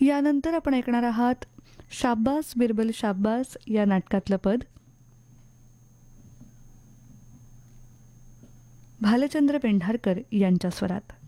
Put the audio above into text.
यानंतर आपण ऐकणार आहात शाब्बास बिरबल शाब्बास या नाटकातलं पद भालचंद्र पेंढारकर यांच्या स्वरात.